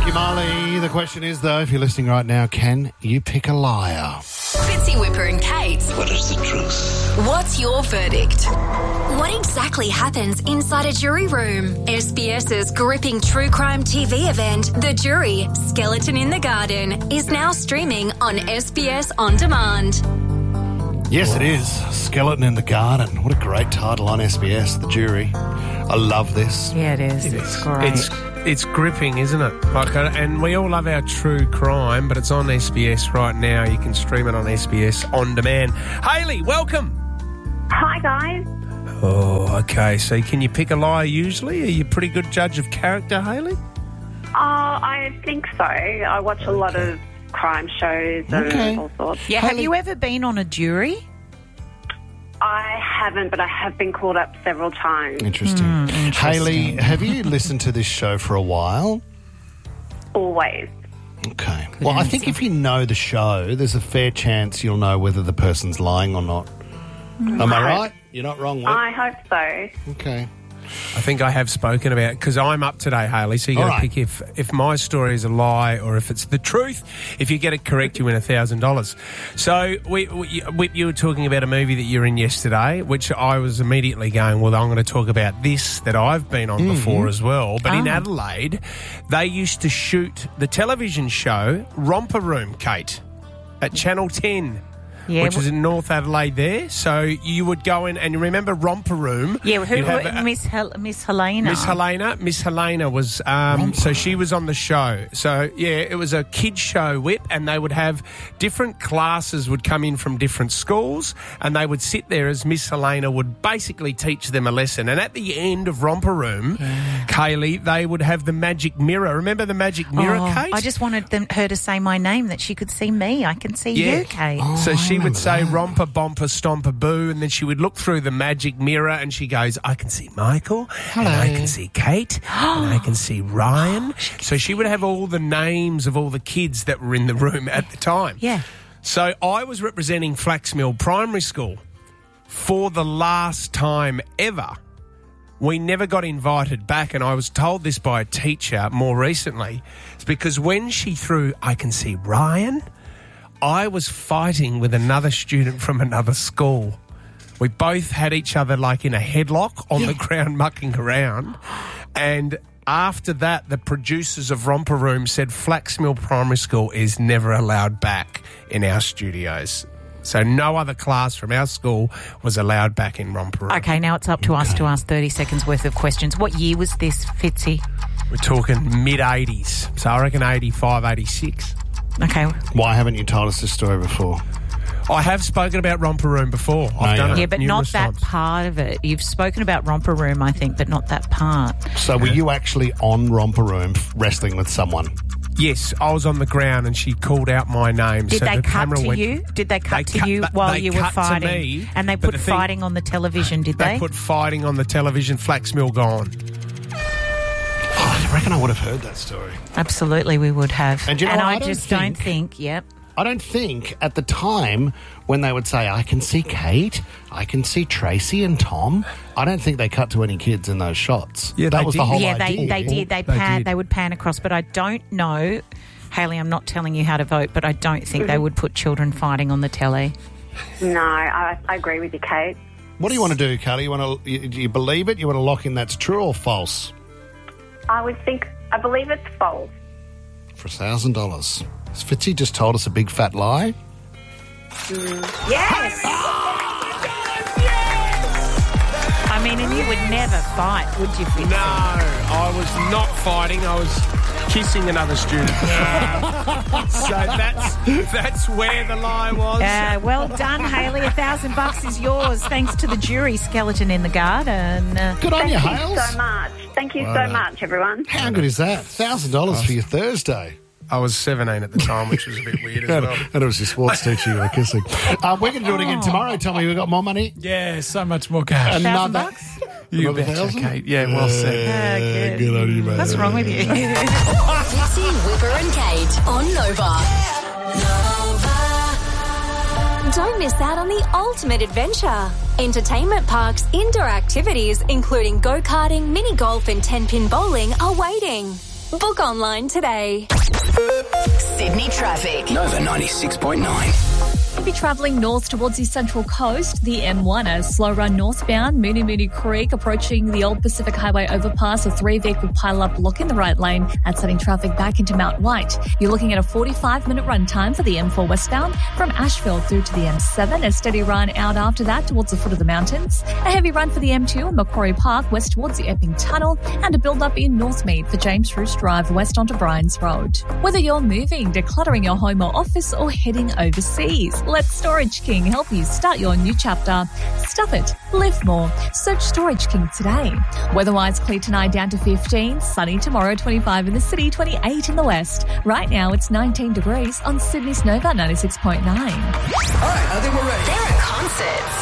Thank you, Marley. The question is, though, if you're listening right now, can you pick a liar? Fitzy, Whipper and Kate. What is the truth? What's your verdict? What exactly happens inside a jury room? SBS's gripping true crime TV event, The Jury, Skeleton in the Garden, is now streaming on SBS On Demand. Yes, it is. Skeleton in the Garden. What a great title on SBS, The Jury. I love this. Yeah, it is. It's great. It's gripping, isn't it? And we all love our true crime, but it's on SBS right now. You can stream it on SBS On Demand. Hayley, welcome. Hi, guys. Oh, okay. So can you pick a liar usually? Are you a pretty good judge of character, Hayley? I think so. I watch a lot of crime shows and all sorts. Yeah, have you ever been on a jury? I haven't, but I have been called up several times. Interesting. Hayley, have you listened to this show for a while? Always. Okay. Well, I think if you know the show, there's a fair chance you'll know whether the person's lying or not. Am I right? You're not wrong, Whip? I hope so. Okay. I think I have spoken about it because I'm up today, Hayley, so you got to pick if my story is a lie or if it's the truth. If you get it correct, you win $1,000. So, Whip, you were talking about a movie that you were in yesterday, which I was immediately going, well, I'm going to talk about this that I've been on before as well. But in Adelaide, they used to shoot the television show Romper Room, Kate, at Channel 10. Yeah, which is in North Adelaide there. So you would go in and you remember Romper Room. Yeah, Miss Helena. Miss Helena was, so she was on the show. So, yeah, it was a kids show, Whip, and they would have different classes would come in from different schools and they would sit there as Miss Helena would basically teach them a lesson. And at the end of Romper Room, Kaylee, they would have the magic mirror. Remember the magic mirror, Kate? I just wanted her to say my name, that she could see me. I can see you, Kate. So she would say romper, bomper, stomper, boo, and then she would look through the magic mirror and she goes, I can see Michael, and I can see Kate, and I can see Ryan. So she would have all the names of all the kids that were in the room at the time. Yeah. So I was representing Flaxmill Primary School for the last time ever. We never got invited back, and I was told this by a teacher more recently. It's because when she threw, I can see Ryan, I was fighting with another student from another school. We both had each other like in a headlock on the ground mucking around. And after that, the producers of Romper Room said Flaxmill Primary School is never allowed back in our studios. So no other class from our school was allowed back in Romper Room. Okay, now it's up to us to ask 30 seconds worth of questions. What year was this, Fitzy? We're talking mid-80s. So I reckon 85, 86. Okay. Why haven't you told us this story before? I have spoken about Romper Room before. I've done it but not that part of it. You've spoken about Romper Room, I think, but not that part. So were you actually on Romper Room wrestling with someone? Yes, I was on the ground and she called out my name. Did so they the cut camera to went, you? Did they cut to you while you were fighting? To me, and they put fighting on the television, did they? They put fighting on the television, Flaxmill gone. I reckon I would have heard that story. Absolutely, we would have. And, you know, I just don't think, I don't think at the time when they would say, I can see Kate, I can see Tracy and Tom, I don't think they cut to any kids in those shots. Yeah, that was the whole idea. They did. They would pan across, but I don't know. Hayley, I'm not telling you how to vote, but I don't think they would put children fighting on the telly. No, I agree with you, Kate. What do you want to do, Kelly? Do you believe it? You want to lock in that's true or false? I believe it's false. For $1,000. Fitzy just told us a big fat lie. Yes! I mean, and you would never fight, would you, Fitzy? No, I was not fighting. I was kissing another student. So that's where the lie was. Well done, Hayley. $1,000 is yours, thanks to the jury, Skeleton in the Garden. Good on you, Hales. Thank you so much. Thank you so much, everyone. How good is that? $1,000 for your Thursday. I was 17 at the time, which was a bit weird as well. And it was your sports teacher you were kissing. We're going to do it again tomorrow. Tell me, we got more money? Yeah, so much more cash. Another You betcha, Kate. Yeah, well said. Good on you, mate. What's wrong with you? Fitzy, Whipper and Kate on Nova. Don't miss out on the ultimate adventure. Entertainment parks, indoor activities, including go-karting, mini-golf and 10-pin bowling are waiting. Book online today. Sydney traffic. Nova 96.9. If you're travelling north towards the Central Coast, the M1 a slow run northbound, Moonee Creek, approaching the old Pacific Highway overpass, a 3-vehicle pile-up blocking the right lane and setting traffic back into Mount White. You're looking at a 45-minute run time for the M4 westbound from Ashfield through to the M7, a steady run out after that towards the foot of the mountains, a heavy run for the M2 in Macquarie Park west towards the Epping Tunnel, and a build-up in Northmead for James Roos Drive west onto Bryans Road. Whether you're moving, decluttering your home or office, or heading overseas, let Storage King help you start your new chapter. Stuff it, live more. Search Storage King today. Weather-wise, clear tonight down to 15, sunny tomorrow 25 in the city, 28 in the west. Right now it's 19 degrees on Sydney's Nova 96.9. All right, I think we're ready. There are concerts.